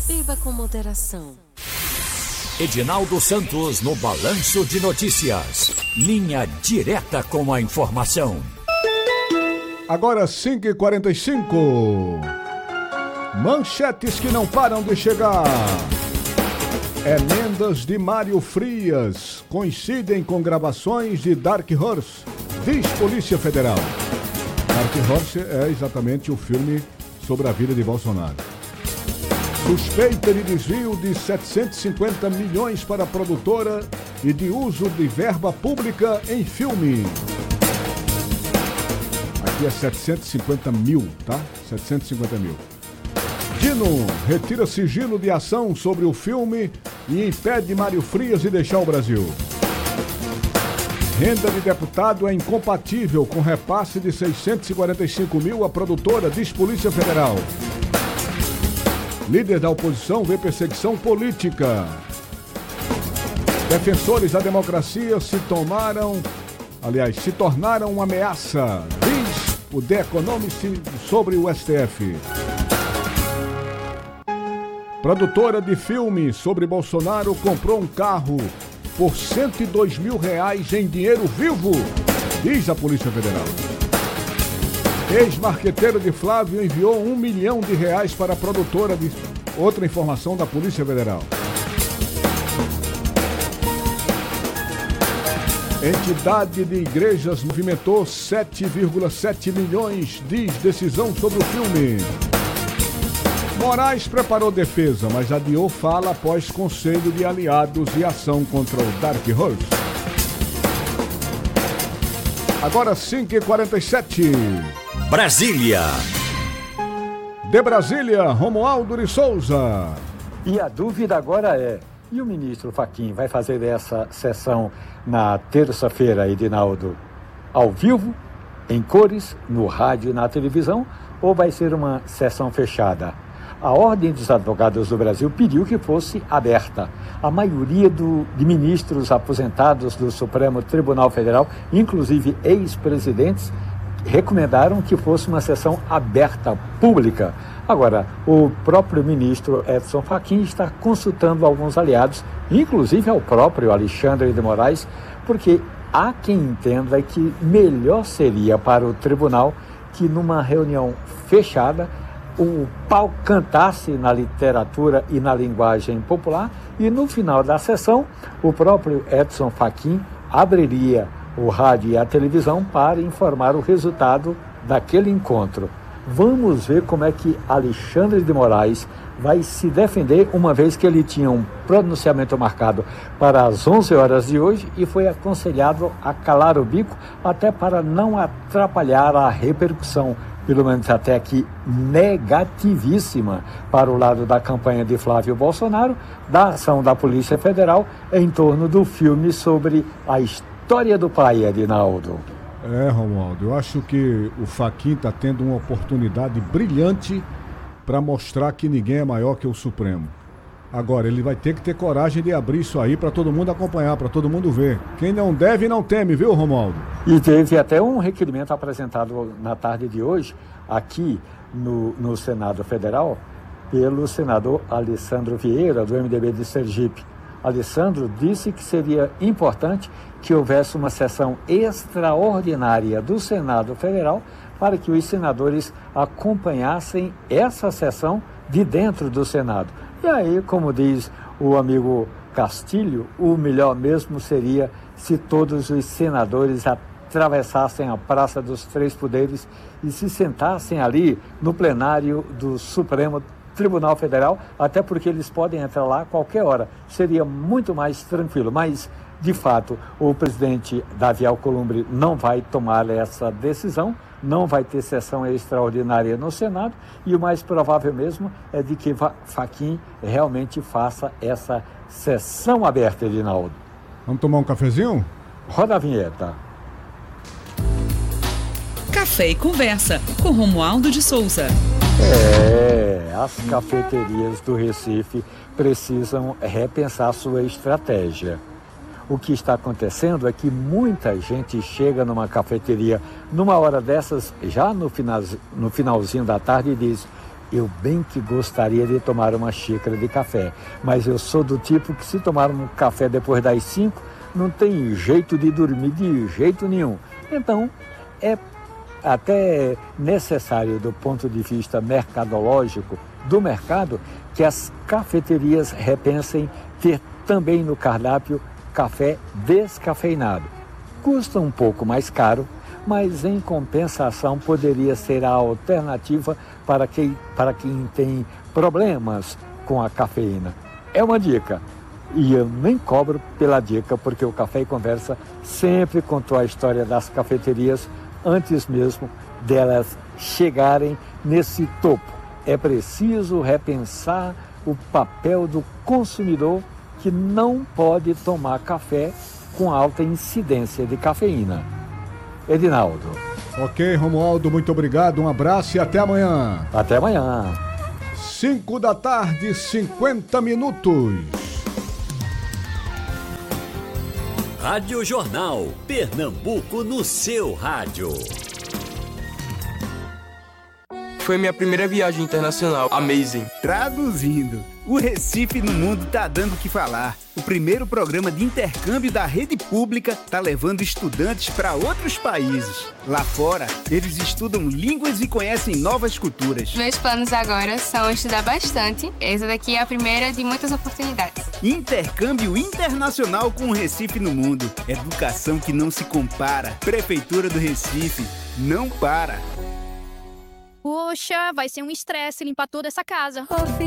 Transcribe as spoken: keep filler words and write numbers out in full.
Beba com moderação. Edinaldo Santos no Balanço de Notícias. Linha direta com a informação. Agora cinco e quarenta e cinco. Manchetes que não param de chegar. Emendas de Mário Frias coincidem com gravações de Dark Horse, diz Polícia Federal. Dark Horse é exatamente o filme sobre a vida de Bolsonaro. Suspeita de desvio de setecentos e cinquenta milhões para a produtora e de uso de verba pública em filme. Aqui é setecentos e cinquenta mil, tá? setecentos e cinquenta mil. Dino retira sigilo de ação sobre o filme e impede Mário Frias de deixar o Brasil. Renda de deputado é incompatível com repasse de seiscentos e quarenta e cinco mil à produtora, diz Polícia Federal. Líder da oposição vê perseguição política. Defensores da democracia se tomaram, aliás, se tornaram uma ameaça, diz o The Economist sobre o S T F. Produtora de filme sobre Bolsonaro comprou um carro por cento e dois mil reais em dinheiro vivo, diz a Polícia Federal. Ex-marqueteiro de Flávio enviou um milhão de reais para a produtora, de outra informação da Polícia Federal. Entidade de igrejas movimentou sete vírgula sete milhões, diz decisão sobre o filme. Moraes preparou defesa, mas adiou fala após conselho de aliados e ação contra o Dark Horse. Agora cinco e quarenta e sete. Brasília. De Brasília, Romualdo de Souza. E a dúvida agora é, e o ministro Fachin vai fazer essa sessão na terça-feira, Edinaldo, ao vivo, em cores, no rádio e na televisão, ou vai ser uma sessão fechada? A Ordem dos Advogados do Brasil pediu que fosse aberta. A maioria do, de ministros aposentados do Supremo Tribunal Federal, inclusive ex-presidentes, recomendaram que fosse uma sessão aberta, pública. Agora, o próprio ministro Edson Fachin está consultando alguns aliados, inclusive ao próprio Alexandre de Moraes, porque há quem entenda que melhor seria para o tribunal que numa reunião fechada o pau cantasse na literatura e na linguagem popular e no final da sessão o próprio Edson Fachin abriria o rádio e a televisão para informar o resultado daquele encontro. Vamos ver como é que Alexandre de Moraes vai se defender, uma vez que ele tinha um pronunciamento marcado para as onze horas de hoje e foi aconselhado a calar o bico até para não atrapalhar a repercussão, pelo menos até aqui, negativíssima para o lado da campanha de Flávio Bolsonaro, da ação da Polícia Federal em torno do filme sobre a história do pai, Edinaldo. É, Romualdo, eu acho que o Fachin está tendo uma oportunidade brilhante para mostrar que ninguém é maior que o Supremo. Agora, ele vai ter que ter coragem de abrir isso aí para todo mundo acompanhar, para todo mundo ver. Quem não deve, não teme, viu, Romualdo? E teve até um requerimento apresentado na tarde de hoje, aqui no, no Senado Federal, pelo senador Alessandro Vieira, do M D B de Sergipe. Alessandro disse que seria importante que houvesse uma sessão extraordinária do Senado Federal para que os senadores acompanhassem essa sessão de dentro do Senado. E aí, como diz o amigo Castilho, o melhor mesmo seria se todos os senadores atravessassem a Praça dos Três Poderes e se sentassem ali no plenário do Supremo Tribunal Federal, até porque eles podem entrar lá a qualquer hora. Seria muito mais tranquilo, mas, de fato, o presidente Davi Alcolumbre não vai tomar essa decisão, não vai ter sessão extraordinária no Senado, e o mais provável mesmo é de que Fachin realmente faça essa sessão aberta, Edinaldo. Vamos tomar um cafezinho? Roda a vinheta. Café e Conversa, com Romualdo de Souza. É, as cafeterias do Recife precisam repensar sua estratégia. O que está acontecendo é que muita gente chega numa cafeteria numa hora dessas, já no, final, no finalzinho da tarde, e diz: Eu bem que gostaria de tomar uma xícara de café, mas eu sou do tipo que se tomar um café depois das cinco, não tem jeito de dormir de jeito nenhum. Então, é até necessário do ponto de vista mercadológico do mercado que as cafeterias repensem ter também no cardápio café descafeinado. Custa um pouco mais caro, mas em compensação poderia ser a alternativa para quem, para quem tem problemas com a cafeína. É uma dica. E eu nem cobro pela dica, porque o Café e Conversa sempre contou a história das cafeterias antes mesmo delas chegarem nesse topo. É preciso repensar o papel do consumidor que não pode tomar café com alta incidência de cafeína. Edinaldo. Ok, Romualdo, muito obrigado, um abraço e até amanhã. Até amanhã. cinco da tarde, cinquenta minutos. Rádio Jornal, Pernambuco no seu rádio. Foi minha primeira viagem internacional. Amazing. Traduzindo, o Recife no Mundo tá dando o que falar. O primeiro programa de intercâmbio da rede pública tá levando estudantes para outros países. Lá fora, eles estudam línguas e conhecem novas culturas. Meus planos agora são estudar bastante. Essa daqui é a primeira de muitas oportunidades. Intercâmbio internacional com o Recife no Mundo. Educação que não se compara. Prefeitura do Recife, não para. Poxa, vai ser um estresse limpar toda essa casa.